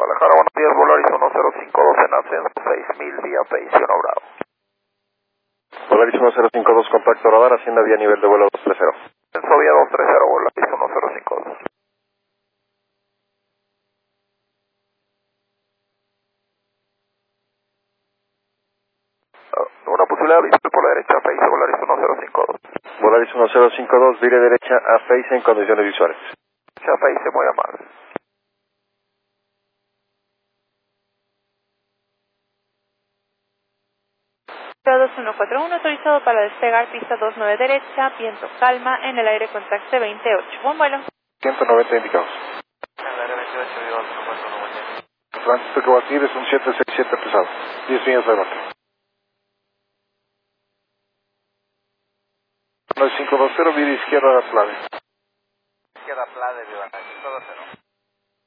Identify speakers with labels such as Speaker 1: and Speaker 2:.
Speaker 1: Guadalajara, buenos días, Volaris 1052 en ascenso, 6000 vía 61 Bravo.
Speaker 2: Volaris 1052, contacto radar, Hacienda vía nivel de vuelo 230.
Speaker 1: Ascenso vía 230, Volaris 1052. Una posibilidad visible por la derecha, face, Volaris 1052.
Speaker 2: Volaris 1052, vire derecha a face en condiciones visuales.
Speaker 1: Ya face, muy amable.
Speaker 3: Pista 2141 autorizado para despegar, pista 29 derecha, viento calma, en el aire contacte 28. Buen vuelo.
Speaker 2: 190 indicados.
Speaker 4: En el área 28, vivo al 140.
Speaker 2: Tránsito que va a seguir es un 767 pesado. 10 millas adelante. 9520, vire izquierda a Plave.
Speaker 4: Izquierda Plade, viva.